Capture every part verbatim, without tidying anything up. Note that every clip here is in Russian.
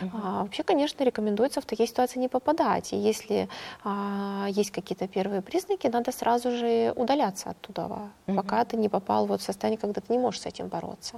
Угу. А, вообще, конечно, рекомендуется в такие ситуации не попадать. И если а, есть какие-то первые признаки, надо сразу же удаляться оттуда, угу. пока ты не попал вот в состояние, когда ты не можешь с этим бороться.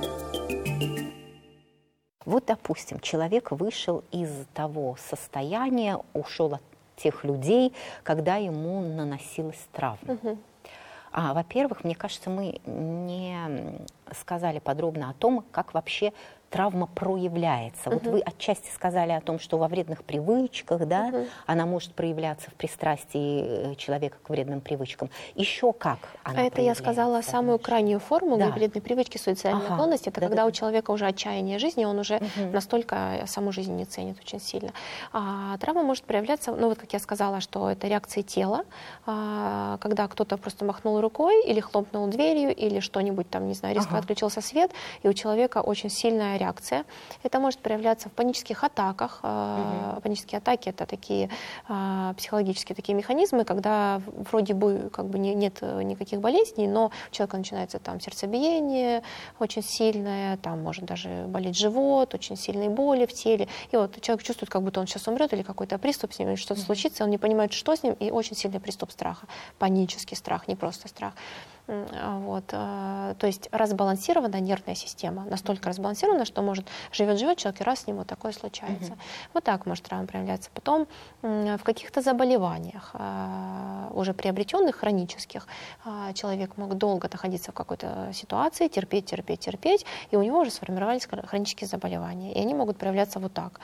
Вот, допустим, человек вышел из того состояния, ушел от тех людей, когда ему наносилась травма. Угу. А, во-первых, мне кажется, мы не сказали подробно о том, как вообще травма проявляется. Uh-huh. Вот вы отчасти сказали о том, что во вредных привычках, да, uh-huh. она может проявляться в пристрастии человека к вредным привычкам. Еще как она А это я сказала самую крайнюю форму да. вредной привычки, суицидальной ага. наклонности. Это да, когда да. у человека уже отчаяние жизни, он уже uh-huh. настолько саму жизнь не ценит очень сильно. А травма может проявляться, ну вот как я сказала, что это реакции тела, а, когда кто-то просто махнул рукой или хлопнул дверью, или что-нибудь там, не знаю, резко ага. отключился свет, и у человека очень сильная реакция. Это может проявляться в панических атаках. Uh-huh. Панические атаки — это такие а, психологические такие механизмы, когда вроде бы как бы не, нет никаких болезней, но у человека начинается там сердцебиение очень сильное, там может даже болеть живот, очень сильные боли в теле. И вот человек чувствует, как будто он сейчас умрет, или какой-то приступ с ним, или что-то uh-huh. случится, он не понимает, что с ним, и очень сильный приступ страха. Панический страх, не просто страх. Вот. То есть разбалансирована нервная система, настолько разбалансирована, что может живет-живет человек, и раз с ним вот такое случается. Uh-huh. Вот так может травма проявляться. Потом в каких-то заболеваниях, уже приобретенных, хронических, человек мог долго находиться в какой-то ситуации, терпеть, терпеть, терпеть, и у него уже сформировались хронические заболевания, и они могут проявляться вот так.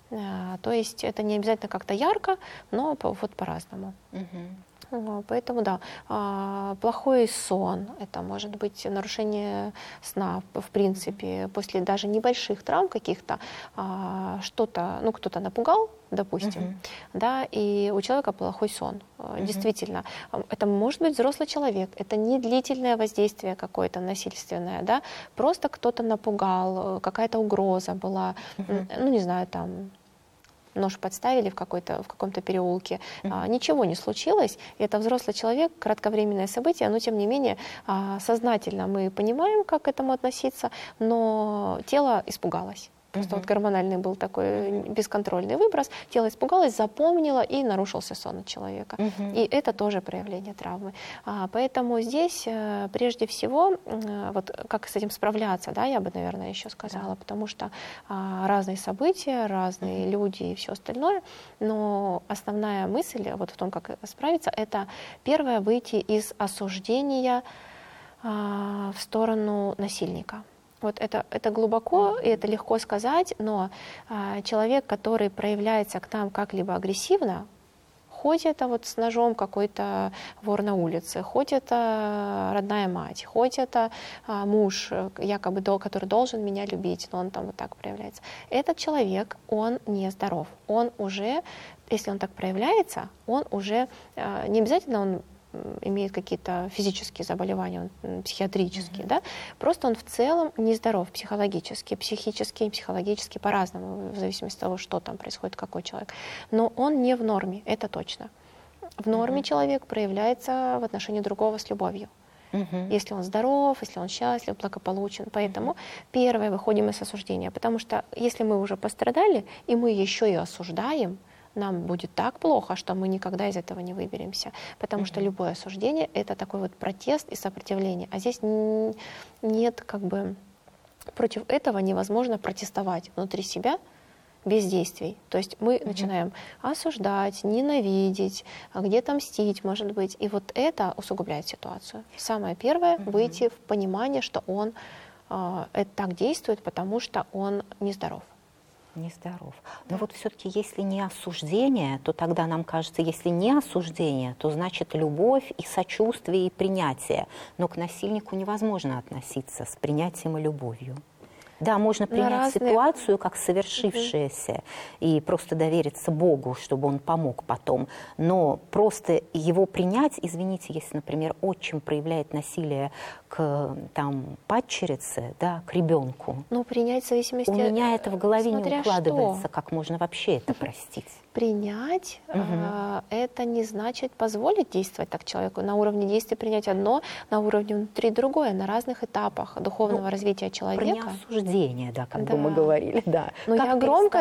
То есть это не обязательно как-то ярко, но вот по-разному. Uh-huh. Поэтому, да, плохой сон, это может быть нарушение сна, в принципе, после даже небольших травм каких-то, что-то, ну, кто-то напугал, допустим, uh-huh. да, и у человека плохой сон. Uh-huh. Действительно, это может быть взрослый человек, это не длительное воздействие какое-то насильственное, да, просто кто-то напугал, какая-то угроза была, uh-huh. ну, не знаю, там, нож подставили в, какой-то, в каком-то переулке, mm-hmm. а, ничего не случилось, и это взрослый человек, кратковременное событие, но тем не менее а, сознательно мы понимаем, как к этому относиться, но тело испугалось. Просто uh-huh. вот гормональный был такой uh-huh. бесконтрольный выброс, тело испугалось, запомнило, и нарушился сон у человека. Uh-huh. И это тоже проявление травмы. А, поэтому здесь а, прежде всего, а, вот как с этим справляться, да, я бы, наверное, еще сказала, uh-huh. потому что а, разные события, разные uh-huh. люди и все остальное, но основная мысль вот в том, как справиться, это первое — выйти из осуждения а, в сторону насильника. Вот это, это глубоко, и это легко сказать, но а, человек, который проявляется к нам как-либо агрессивно, хоть это вот с ножом какой-то вор на улице, хоть это родная мать, хоть это а, муж, якобы, который должен меня любить, но он там вот так проявляется. Этот человек, он не здоров. Он уже, если он так проявляется, он уже, а, не обязательно он имеет какие-то физические заболевания, психиатрические, mm-hmm. да, просто он в целом нездоров психологически, психически и психологически по-разному, в зависимости от того, что там происходит, какой человек. Но он не в норме, это точно. В норме mm-hmm. человек проявляется в отношении другого с любовью. Mm-hmm. Если он здоров, если он счастлив, благополучен. Поэтому mm-hmm. первое, выходим из осуждения, потому что если мы уже пострадали, и мы еще и осуждаем, нам будет так плохо, что мы никогда из этого не выберемся. Потому mm-hmm. что любое осуждение — это такой вот протест и сопротивление. А здесь нет как бы... Против этого невозможно протестовать внутри себя без действий. То есть мы mm-hmm. начинаем осуждать, ненавидеть, где-то мстить, может быть. И вот это усугубляет ситуацию. Самое первое mm-hmm. — выйти в понимание, что он э, это так действует, потому что он нездоров. Нездоров. Но вот все-таки, если не осуждение, то тогда нам кажется, если не осуждение, то значит любовь и сочувствие и принятие. Но к насильнику невозможно относиться с принятием и любовью. Да, можно принять разные... ситуацию как совершившееся угу. и просто довериться Богу, чтобы он помог потом. Но просто его принять, извините, если, например, отчим проявляет насилие к там, падчерице, да, к ребенку. Ну, принять в зависимости... У меня это в голове не укладывается, что. Как можно вообще это простить. Принять угу. э, это не значит позволить действовать так человеку. На уровне действия принять одно, на уровне внутри другое, на разных этапах духовного ну, развития человека. Про неосуждение, да, как да. бы мы говорили, да. Но как я громко